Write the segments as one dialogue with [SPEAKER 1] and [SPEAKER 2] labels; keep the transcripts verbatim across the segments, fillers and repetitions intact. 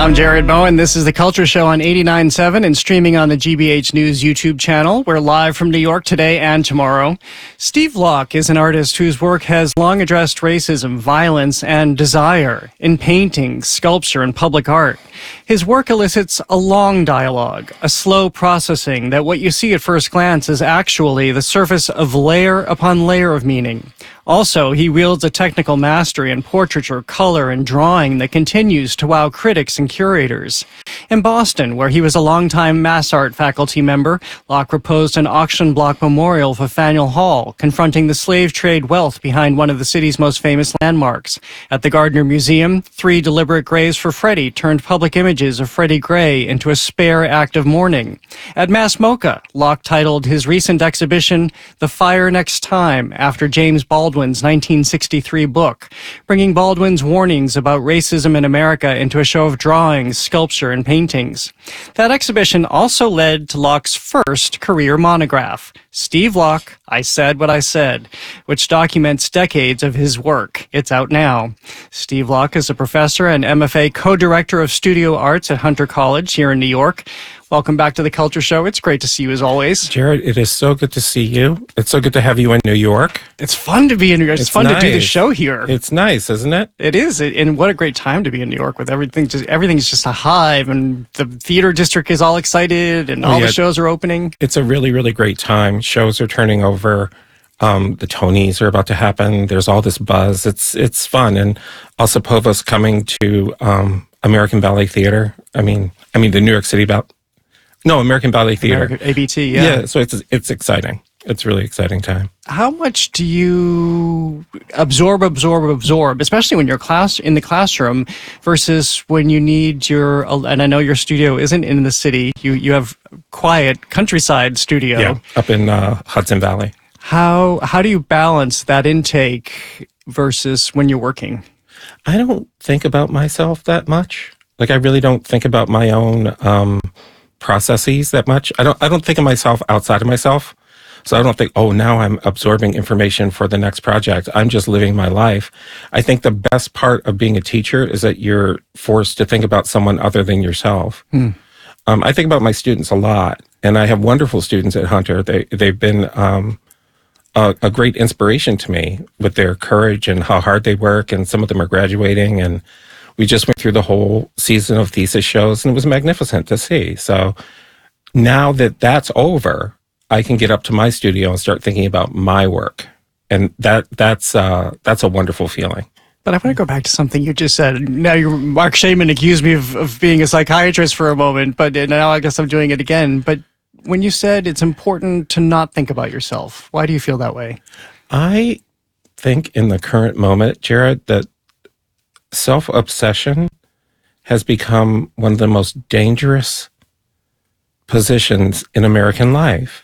[SPEAKER 1] I'm Jared Bowen. This is The Culture Show on eighty-nine point seven and streaming on the G B H News YouTube channel. We're live from New York today and tomorrow. Steve Locke is an artist whose work has long addressed racism, violence, and desire in painting, sculpture, and public art. His work elicits a long dialogue, a slow processing that what you see at first glance is actually the surface of layer upon layer of meaning. Also, he wields a technical mastery in portraiture, color, and drawing that continues to wow critics and curators. In Boston, where he was a longtime mass art faculty member, Locke proposed an auction block memorial for Faneuil Hall, confronting the slave trade wealth behind one of the city's most famous landmarks. At the Gardner Museum, three deliberate graves for Freddie turned public images of Freddie Gray into a spare act of mourning. At Mass MoCA, Locke titled his recent exhibition, The Fire Next Time, after James Baldwin. Baldwin's nineteen sixty-three book, bringing Baldwin's warnings about racism in America into a show of drawings, sculpture, and paintings. That exhibition also led to Locke's first career monograph, Steve Locke, I Said What I Said, which documents decades of his work. It's out now. Steve Locke is a professor and M F A co-director of studio arts at Hunter College here in New York. Welcome back to The Culture Show. It's great to see you as always.
[SPEAKER 2] Jared, it is so good to see you. It's so good to have you in New York.
[SPEAKER 1] It's fun to be in New York. It's, it's fun nice. to do the show here.
[SPEAKER 2] It's nice, isn't it?
[SPEAKER 1] It is. And what a great time to be in New York with everything. Just everything's just a hive, and the theater district is all excited, and all oh, yeah. the shows are opening.
[SPEAKER 2] It's a really, really great time. Shows are turning over. Um, the Tonys are about to happen. There's all this buzz. It's it's fun. And Elsa Pova's coming to um, American Ballet Theater. I mean, I mean the New York City Ballet. No, American Ballet Theater.
[SPEAKER 1] American, A B T, yeah.
[SPEAKER 2] Yeah, so it's it's exciting. It's a really exciting time.
[SPEAKER 1] How much do you absorb, absorb, absorb, especially when you're class in the classroom versus when you need your, and I know your studio isn't in the city, you, you have quiet countryside studio.
[SPEAKER 2] Yeah, up in uh, Hudson Valley.
[SPEAKER 1] How how do you balance that intake versus when you're working?
[SPEAKER 2] I don't think about myself that much. Like, I really don't think about my own um, processes that much. I don't I don't think of myself outside of myself. So I don't think, oh, now I'm absorbing information for the next project. I'm just living my life. I think the best part of being a teacher is that you're forced to think about someone other than yourself. Hmm. Um, I think about my students a lot, and I have wonderful students at Hunter. They, they've been um, a, a great inspiration to me with their courage and how hard they work, and some of them are graduating, and we just went through the whole season of thesis shows, and it was magnificent to see. So now that that's over, I can get up to my studio and start thinking about my work. And that that's uh, that's a wonderful feeling.
[SPEAKER 1] But I want to go back to something you just said. Now, you, Mark Shaman accused me of, of being a psychiatrist for a moment, but now I guess I'm doing it again. But when you said it's important to not think about yourself, why do you feel that way?
[SPEAKER 2] I think in the current moment, Jared, that self-obsession has become one of the most dangerous positions in American life.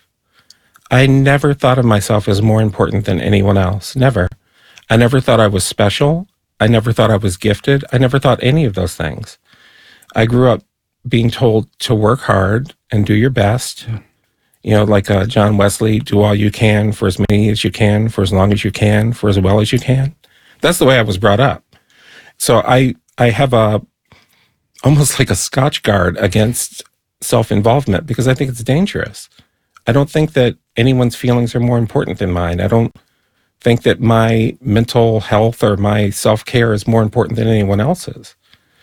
[SPEAKER 2] I never thought of myself as more important than anyone else. Never. I never thought I was special. I never thought I was gifted. I never thought any of those things. I grew up being told to work hard and do your best. You know, like uh, John Wesley, do all you can for as many as you can, for as long as you can, for as well as you can. That's the way I was brought up. So I, I have a, almost like a Scotch guard against self-involvement because I think it's dangerous. I don't think that anyone's feelings are more important than mine. I don't think that my mental health or my self-care is more important than anyone else's.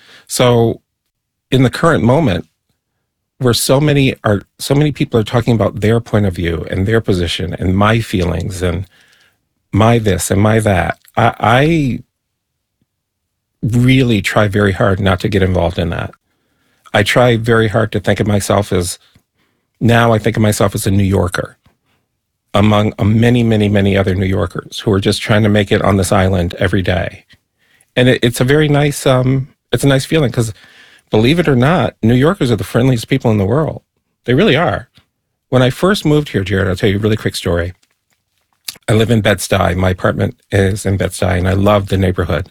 [SPEAKER 2] So in the current moment, where so many are, so many people are talking about their point of view and their position and my feelings and my this and my that, I, I really try very hard not to get involved in that. I try very hard to think of myself as, now I think of myself as a New Yorker among many, many, many other New Yorkers who are just trying to make it on this island every day. And it, it's a very nice, um, it's a nice feeling because, believe it or not, New Yorkers are the friendliest people in the world. They really are. When I first moved here, Jared, I'll tell you a really quick story. I live in Bed-Stuy. My apartment is in Bed-Stuy, and I love the neighborhood.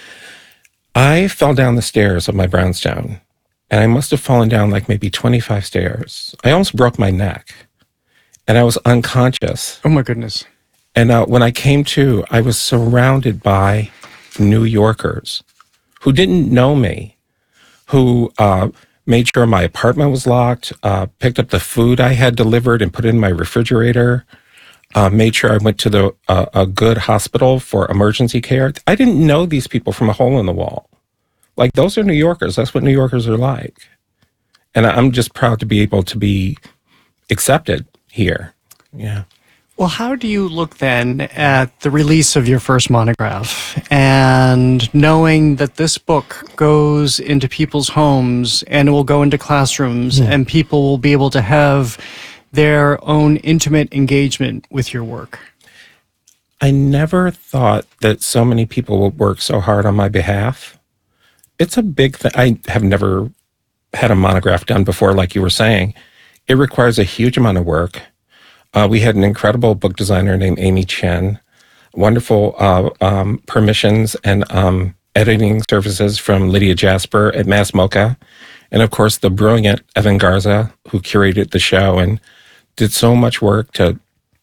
[SPEAKER 2] I fell down the stairs of my brownstone, and I must have fallen down like maybe twenty-five stairs. I almost broke my neck, and I was unconscious.
[SPEAKER 1] Oh, my goodness.
[SPEAKER 2] And uh, when I came to, I was surrounded by New Yorkers who didn't know me, who uh, made sure my apartment was locked, uh, picked up the food I had delivered and put it in my refrigerator, uh, made sure I went to the uh, a good hospital for emergency care. I didn't know these people from a hole in the wall. Like, those are New Yorkers. That's what New Yorkers are like. And I'm just proud to be able to be accepted here. Yeah.
[SPEAKER 1] Well, how do you look then at the release of your first monograph and knowing that this book goes into people's homes and it will go into classrooms
[SPEAKER 2] Yeah.
[SPEAKER 1] and people will be able to have their own intimate engagement with your work?
[SPEAKER 2] I never thought that so many people would work so hard on my behalf. It's a big thing. I have never had a monograph done before, like you were saying. It requires a huge amount of work. Uh, we had an incredible book designer named Amy Chen, wonderful uh, um, permissions and um, editing services from Lydia Jasper at Mass Mocha, and of course the brilliant Evan Garza, who curated the show and did so much work to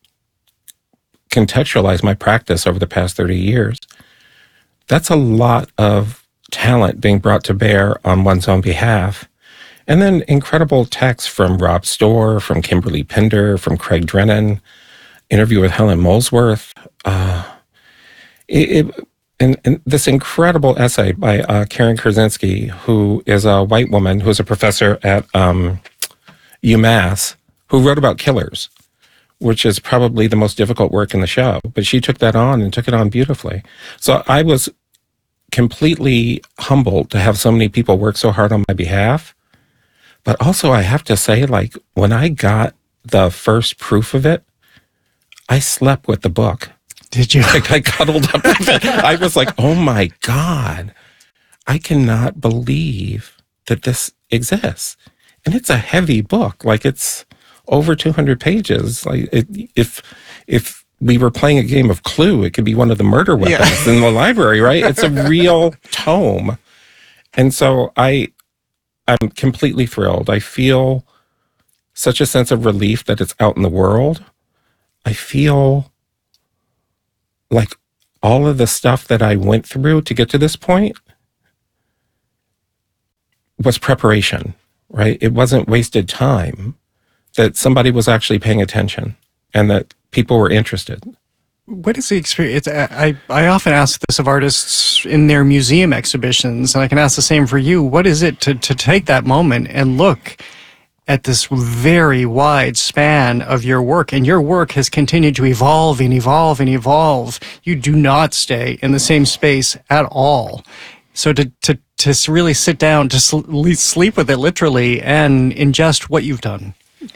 [SPEAKER 2] contextualize my practice over the past thirty years. That's a lot of talent being brought to bear on one's own behalf. And then incredible texts from Rob Storr, from Kimberly Pinder, from Craig Drennan, interview with Helen Molesworth. Uh, it, it, and, and this incredible essay by uh, Karen Krasinski, who is a white woman who is a professor at um, UMass, who wrote about killers, which is probably the most difficult work in the show. But she took that on and took it on beautifully. So I was completely humbled to have so many people work so hard on my behalf. But also, I have to say, like, when I got the first proof of it, I slept with the book.
[SPEAKER 1] Did you?
[SPEAKER 2] Like, I cuddled up with it. I was like, oh my God, I cannot believe that this exists. And it's a heavy book. Like, it's over two hundred pages. Like, it, if if we were playing a game of Clue, it could be one of the murder weapons yeah. in the library, right? It's a real tome. And so I... I'm completely thrilled. I feel such a sense of relief that it's out in the world. I feel like all of the stuff that I went through to get to this point was preparation, right? It wasn't wasted time, that somebody was actually paying attention and that people were interested.
[SPEAKER 1] What is the experience? I, I often ask this of artists in their museum exhibitions, and I can ask the same for you. What is it to, to take that moment and look at this very wide span of your work? And your work has continued to evolve and evolve and evolve. You do not stay in the same space at all. So to, to, to really sit down, to sl- sleep with it literally and ingest what you've done.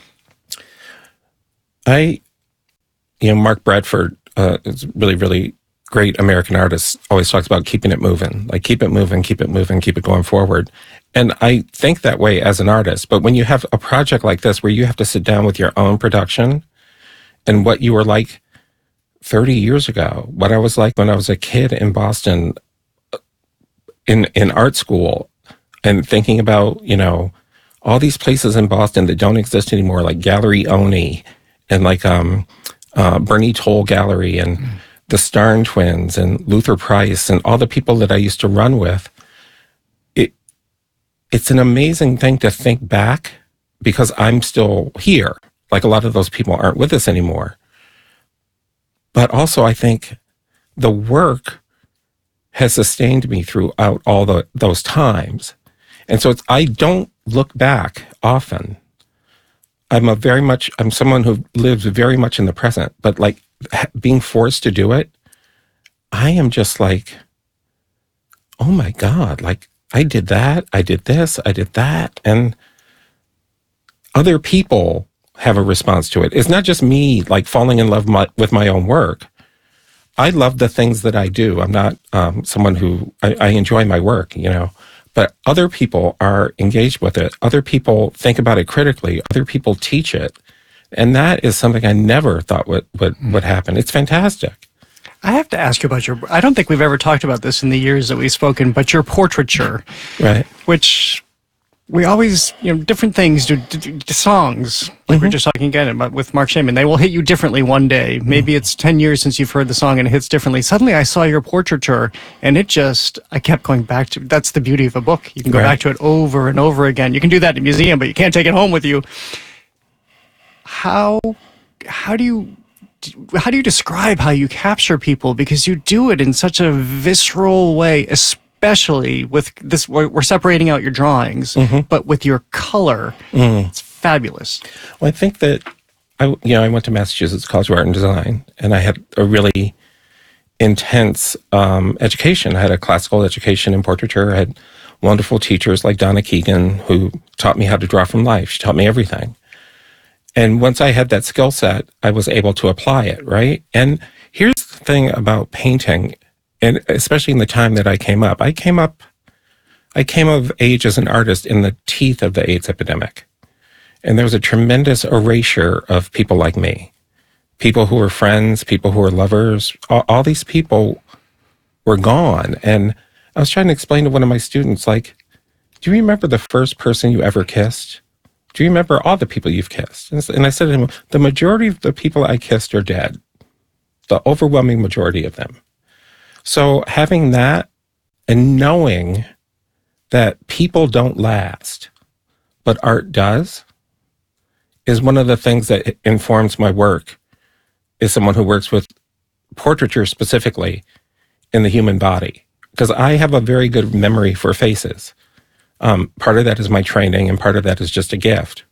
[SPEAKER 2] I, you know, Mark Bradford, Uh, it's really, really great American artist, always talks about keeping it moving, like keep it moving, keep it moving, keep it going forward. And I think that way as an artist. But when you have a project like this where you have to sit down with your own production and what you were like thirty years ago, what I was like when I was a kid in Boston in, in art school, and thinking about, you know, all these places in Boston that don't exist anymore, like Gallery Oni and like, um, Uh, Bernie Toll Gallery and mm. the Starn Twins and Luther Price and all the people that I used to run with. It it's an amazing thing to think back, because I'm still here. Like, a lot of those people aren't with us anymore. But also, I think the work has sustained me throughout all the, those times. And so it's, I don't look back often. I'm a very much, I'm someone who lives very much in the present, but like being forced to do it, I am just like, oh my God, like I did that, I did this, I did that. And other people have a response to it. It's not just me like falling in love my, with my own work. I love the things that I do. I'm not um, someone who, I, I enjoy my work, you know. But other people are engaged with it. Other people think about it critically. Other people teach it. And that is something I never thought would, would, would happen. It's fantastic.
[SPEAKER 1] I have to ask you about your, I don't think we've ever talked about this in the years that we've spoken, but your portraiture.
[SPEAKER 2] Right.
[SPEAKER 1] Which we always, you know, different things, do, do, do songs, like
[SPEAKER 2] Mm-hmm.
[SPEAKER 1] we were just talking again about with Mark Shaman. They will hit you differently one day. Maybe it's ten years since you've heard the song and it hits differently. Suddenly I saw your portraiture and it just, I kept going back to, that's the beauty of a book. You can go
[SPEAKER 2] Right.
[SPEAKER 1] back to it over and over again. You can do that in a museum, but you can't take it home with you. How, how do you, how do you describe how you capture people? Because you do it in such a visceral way, especially with this, we're, we're separating out your drawings, but with your color, it's fabulous.
[SPEAKER 2] Well, I think that I, you know, I went to Massachusetts College of Art and Design, and I had a really intense um, education. I had a classical education in portraiture. I had wonderful teachers like Donna Keegan, who taught me how to draw from life. She taught me everything. And once I had that skill set, I was able to apply it, right? And here's the thing about painting, and especially in the time that I came up. I came up, I came of age as an artist in the teeth of the AIDS epidemic. And there was a tremendous erasure of people like me. People who were friends, people who were lovers, all, all these people were gone. And I was trying to explain to one of my students, like, do you remember the first person you ever kissed? Do you remember all the people you've kissed? And I said to him, the majority of the people I kissed are dead. The overwhelming majority of them. So having that and knowing that people don't last, but art does, is one of the things that informs my work as someone who works with portraiture specifically in the human body. Because I have a very good memory for faces. Um, part of that is my training, and part of that is just a gift.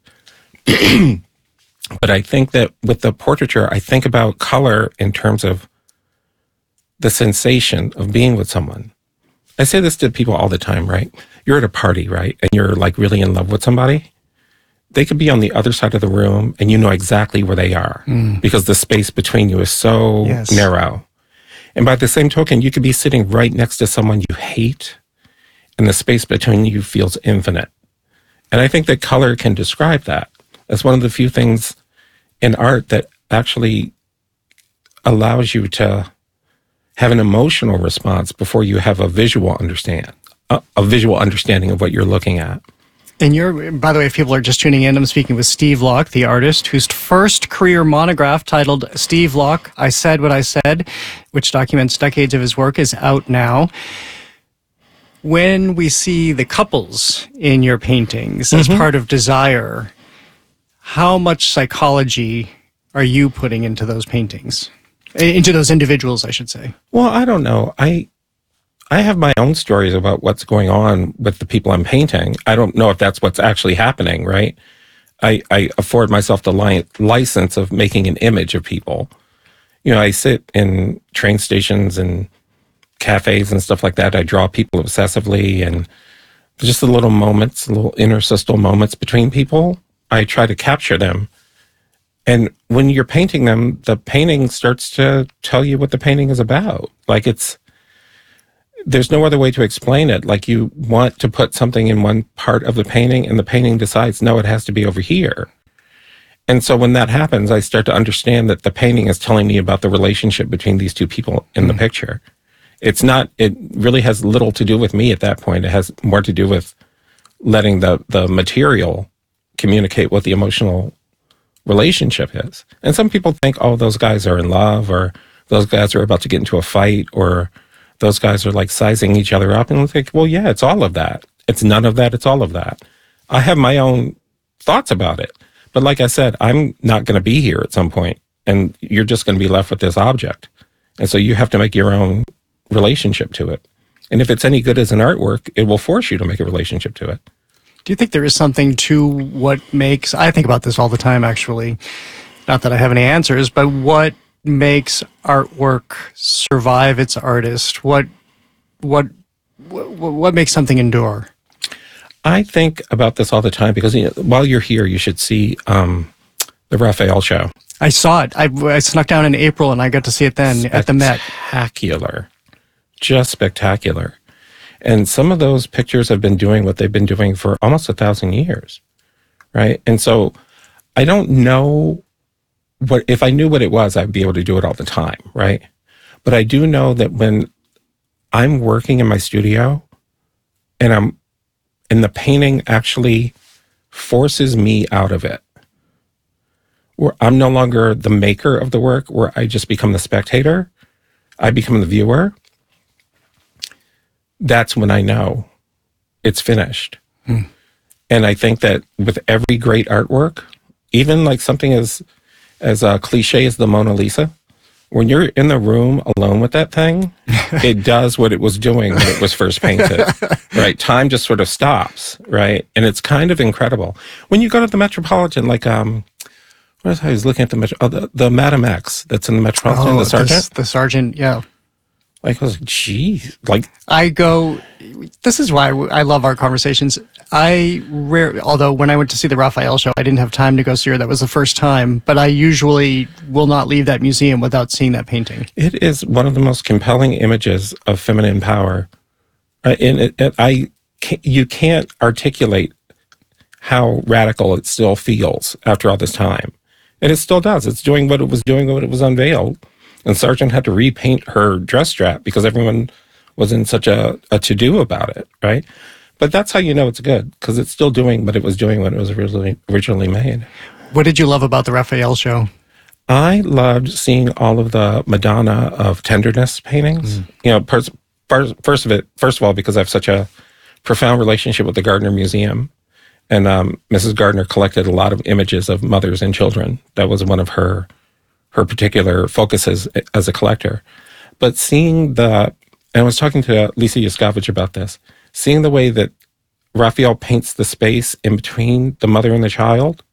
[SPEAKER 2] But I think that with the portraiture, I think about color in terms of the sensation of being with someone. I say this to people all the time, right? You're at a party, right? And you're like really in love with somebody. They could be on the other side of the room and you know exactly where they are mm. because the space between you is so yes. narrow. And by the same token, you could be sitting right next to someone you hate, and the space between you feels infinite. And I think that color can describe that. That's one of the few things in art that actually allows you to have an emotional response before you have a visual understand, a, a visual understanding of what you're looking at.
[SPEAKER 1] And you're, by the way, if people are just tuning in, I'm speaking with Steve Locke, the artist, whose first career monograph titled Steve Locke, I Said What I Said, which documents decades of his work, is out now. When we see the couples in your paintings mm-hmm. as part of desire, how much psychology are you putting into those paintings? Into those individuals, I should say.
[SPEAKER 2] Well, I don't know. I I have my own stories about what's going on with the people I'm painting. I don't know if that's what's actually happening, right? I, I afford myself the li- license of making an image of people. You know, I sit in train stations and cafes and stuff like that. I draw people obsessively, and just the little moments, little interstitial moments between people, I try to capture them. And when you're painting them, the painting starts to tell you what the painting is about. Like it's, there's no other way to explain it. Like you want to put something in one part of the painting and the painting decides, no, it has to be over here. And so when that happens, I start to understand that the painting is telling me about the relationship between these two people in the picture. It's not, it really has little to do with me at that point. It has more to do with letting the, the material communicate what the emotional relationship is. And some people think, oh, those guys are in love, or those guys are about to get into a fight, or those guys are like sizing each other up. And it's like, well, yeah, it's all of that. It's none of that. It's all of that. I have my own thoughts about it. But like I said, I'm not going to be here at some point, and you're just going to be left with this object. And so you have to make your own relationship to it. And if it's any good as an artwork, it will force you to make a relationship to it.
[SPEAKER 1] Do you think there is something to what makes, I think about this all the time, actually, not that I have any answers, but what makes artwork survive its artist? What, what, what, what makes something endure?
[SPEAKER 2] I think about this all the time because you know, while you're here, you should see um, the Raphael show.
[SPEAKER 1] I saw it. I, I snuck down in April and I got to see it then at the Met.
[SPEAKER 2] Spectacular. Just spectacular. And some of those pictures have been doing what they've been doing for almost a thousand years, right? And so I don't know what, if I knew what it was, I'd be able to do it all the time, right? But I do know that when I'm working in my studio and I'm and the painting actually forces me out of it. Where I'm no longer the maker of the work, where I just become the spectator. I become the viewer. That's when I know it's finished. Hmm. And I think that with every great artwork, even like something as as uh, cliche as the Mona Lisa, when you're in the room alone with that thing, it does what it was doing when it was first painted, right? Time just sort of stops, right? And it's kind of incredible. When you go to the Metropolitan, like, um, what was I was looking at the, Metro, oh, the, the Madame X that's in the Metropolitan,
[SPEAKER 1] oh,
[SPEAKER 2] the Sergeant?
[SPEAKER 1] The, the Sergeant, yeah.
[SPEAKER 2] Like, I was like, geez, like.
[SPEAKER 1] I go, this is why I love our conversations. I rare, although when I went to see the Raphael show, I didn't have time to go see her. That was the first time, but I usually will not leave that museum without seeing that painting.
[SPEAKER 2] It is one of the most compelling images of feminine power. Uh, and it, it, I, can't, you can't articulate how radical it still feels after all this time. And it still does. It's doing what it was doing when it was unveiled. And Sargent had to repaint her dress strap because everyone was in such a, a to-do about it, right? But that's how you know it's good, because it's still doing what it was doing when it was originally, originally made.
[SPEAKER 1] What did you love about the Raphael show?
[SPEAKER 2] I loved seeing all of the Madonna of tenderness paintings. Mm. You know, pers- first, first of it, first of all, because I have such a profound relationship with the Gardner Museum. And um, Missus Gardner collected a lot of images of mothers and children. That was one of her her particular focuses as a collector. But seeing the, and I was talking to Lisa Yuskavich about this, seeing the way that Raphael paints the space in between the mother and the child,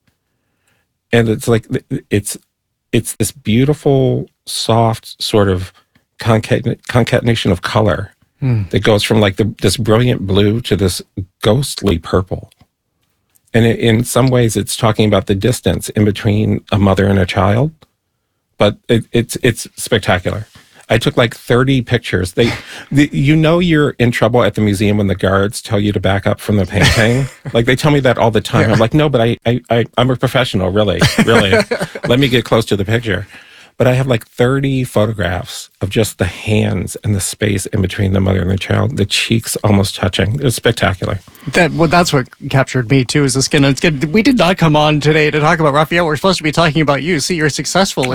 [SPEAKER 2] and it's like, it's it's this beautiful, soft sort of concat- concatenation of color mm. that goes from like the, this brilliant blue to this ghostly purple. And it, in some ways, it's talking about the distance in between a mother and a child. But it, it's it's spectacular. I took like thirty pictures. They, the, you know, you're in trouble at the museum when the guards tell you to back up from the painting. Like they tell me that all the time. Yeah. I'm like, no, but I, I, I, I'm a professional, really, really. Let me get close to the picture. But I have like thirty photographs of just the hands and the space in between the mother and the child, the cheeks almost touching. It was spectacular.
[SPEAKER 1] That well, that's what captured me too. Is the skin? It's good. We did not come on today to talk about Raphael. We're supposed to be talking about you. See, you're successful.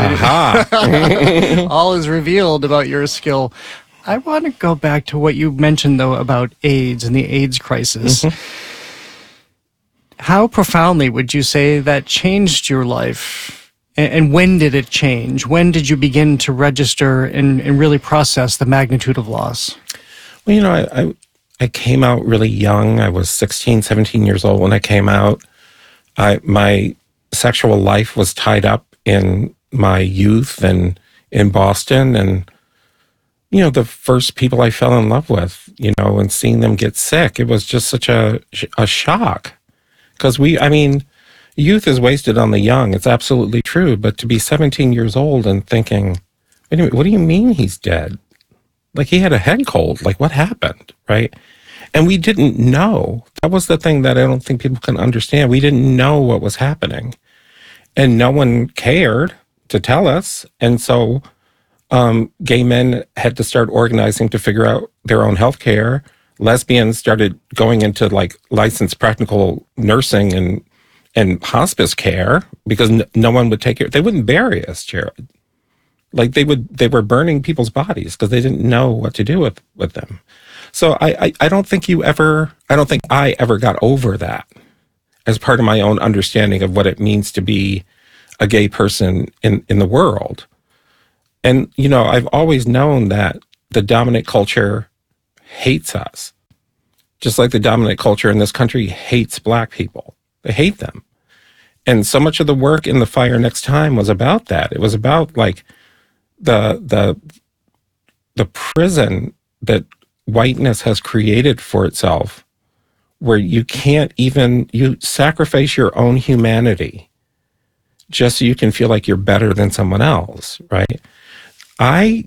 [SPEAKER 2] Uh-huh.
[SPEAKER 1] All is revealed about your skill. I want to go back to what you mentioned though about AIDS and the AIDS crisis. Mm-hmm. How profoundly would you say that changed your life? And when did it change? When did you begin to register and, and really process the magnitude of loss?
[SPEAKER 2] Well, you know, I, I I came out really young. I was sixteen, seventeen years old when I came out. I, my sexual life was tied up in my youth and in Boston. And, you know, the first people I fell in love with, you know, and seeing them get sick, it was just such a, a shock. Because we, I mean... youth is wasted on the young. It's absolutely true. But to be seventeen years old and thinking, wait a minute, what do you mean he's dead? Like he had a head cold. Like what happened, right? And we didn't know. That was the thing that I don't think people can understand. We didn't know what was happening. And no one cared to tell us. And so um, gay men had to start organizing to figure out their own health care. Lesbians started going into like licensed practical nursing and and hospice care because no, no one would take care. They wouldn't bury us, Jared. Like they would, they were burning people's bodies because they didn't know what to do with, with them. So I, I, I don't think you ever, I don't think I ever got over that as part of my own understanding of what it means to be a gay person in, in the world. And, you know, I've always known that the dominant culture hates us, just like the dominant culture in this country hates Black people. They hate them. And so much of the work in The Fire Next Time was about that. It was about like the the the prison that whiteness has created for itself, where you can't even, you sacrifice your own humanity just so you can feel like you're better than someone else, right? I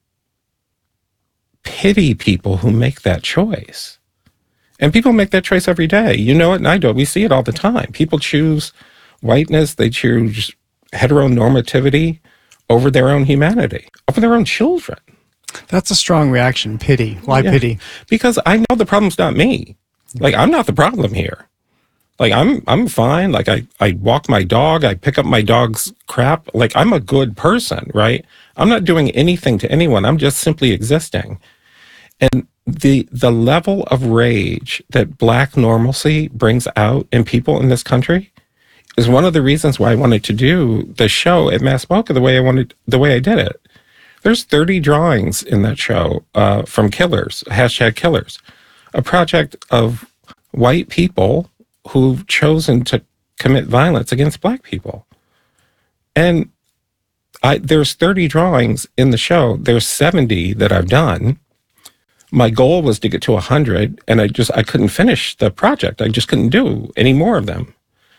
[SPEAKER 2] pity people who make that choice. And people make that choice every day. You know it, and I do it. We see it all the time. People choose whiteness. They choose heteronormativity over their own humanity, over their own children.
[SPEAKER 1] That's a strong reaction. Pity. Why yeah. pity?
[SPEAKER 2] Because I know the problem's not me. Like, I'm not the problem here. Like, I'm I'm fine. Like, I, I walk my dog. I pick up my dog's crap. Like, I'm a good person, right? I'm not doing anything to anyone. I'm just simply existing. And the the level of rage that Black normalcy brings out in people in this country is one of the reasons why I wanted to do the show at Mass Mocha the way I wanted, the way I did it. There's thirty drawings in that show uh, from Killers, hashtag Killers, a project of white people who've chosen to commit violence against Black people. And I, there's thirty drawings in the show. There's seventy that I've done. My goal was to get to one hundred, and I just, I couldn't finish the project. I just couldn't do any more of them.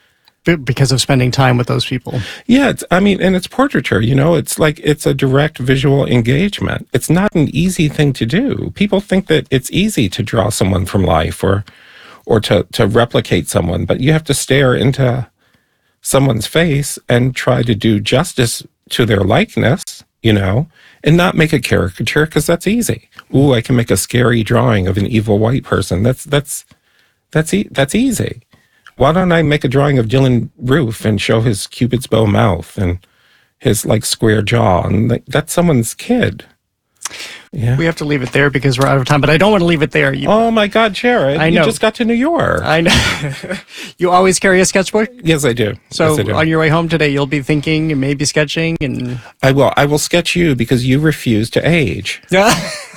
[SPEAKER 1] Because of spending time with those people.
[SPEAKER 2] Yeah, it's, I mean, and it's portraiture, you know, it's like, it's a direct visual engagement. It's not an easy thing to do. People think that it's easy to draw someone from life or or to, to replicate someone, but you have to stare into someone's face and try to do justice to their likeness, you know, and not make a caricature, because that's easy. Ooh, I can make a scary drawing of an evil white person. That's, that's, that's, e- that's easy. Why don't I make a drawing of Dylan Roof and show his Cupid's bow mouth and his like square jaw? And like, that's someone's kid. Yeah.
[SPEAKER 1] We have to leave it there because we're out of time, but I don't want to leave it there. You,
[SPEAKER 2] oh my God, Jared.
[SPEAKER 1] I know.
[SPEAKER 2] You just got to New York.
[SPEAKER 1] I know. You always carry a sketchbook?
[SPEAKER 2] Yes, I do.
[SPEAKER 1] So
[SPEAKER 2] yes, I do.
[SPEAKER 1] On your way home today, you'll be thinking and maybe sketching and...
[SPEAKER 2] I will. I will sketch you because you refuse to age.
[SPEAKER 1] Yeah.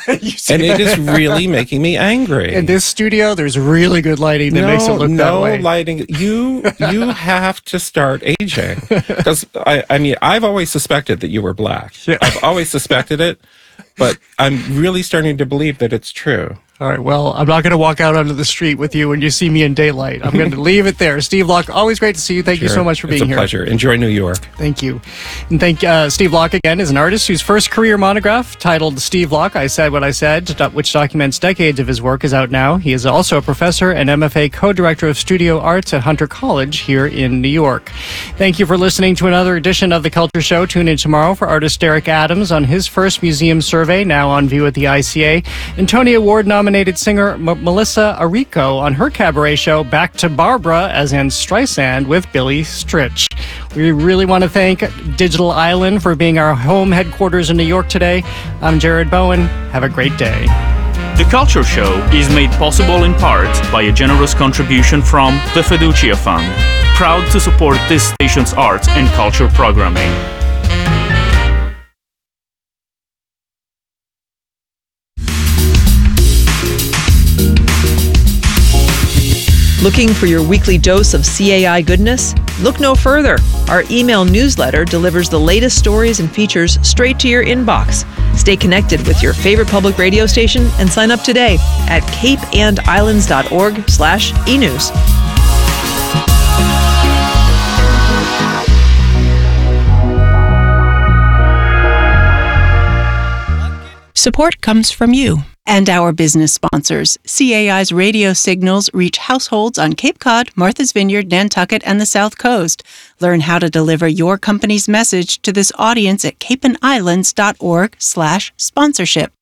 [SPEAKER 2] And it is really making me angry.
[SPEAKER 1] In this studio, there's really good lighting that
[SPEAKER 2] no,
[SPEAKER 1] makes it look
[SPEAKER 2] no
[SPEAKER 1] that way.
[SPEAKER 2] No lighting. You you have to start aging. Because, I, I mean, I've always suspected that you were Black.
[SPEAKER 1] Yeah.
[SPEAKER 2] I've always suspected it, but I'm really starting to believe that it's true.
[SPEAKER 1] All right, well, I'm not going to walk out onto the street with you when you see me in daylight. I'm going to leave it there. Steve Locke, always great to see you. Thank
[SPEAKER 2] Sure.
[SPEAKER 1] you so much for being
[SPEAKER 2] here.
[SPEAKER 1] here.
[SPEAKER 2] It's a pleasure. Enjoy New York.
[SPEAKER 1] Thank you. And thank uh, Steve Locke again is an artist whose first career monograph titled Steve Locke, I Said What I Said, which documents decades of his work, is out now. He is also a professor and M F A co-director of studio arts at Hunter College here in New York. Thank you for listening to another edition of The Culture Show. Tune in tomorrow for artist Derek Adams on his first museum survey, now on view at the I C A, and Tony Award-nominated singer M- Melissa Arico on her cabaret show Back to Barbara as Anne Streisand with Billy Stritch. We really want to thank Digital Island for being our home headquarters in New York today. I'm Jared Bowen. Have a great day.
[SPEAKER 3] The Culture Show is made possible in part by a generous contribution from the Fiducia Fund, proud to support this station's arts and culture programming.
[SPEAKER 4] Looking for your weekly dose of C A I goodness? Look no further. Our email newsletter delivers the latest stories and features straight to your inbox. Stay connected with your favorite public radio station and sign up today at cape and islands dot org slash e news.
[SPEAKER 5] Support comes from you and our business sponsors. C A I's radio signals reach households on Cape Cod, Martha's Vineyard, Nantucket, and the South Coast. Learn how to deliver your company's message to this audience at cape and islands dot org slash sponsorship.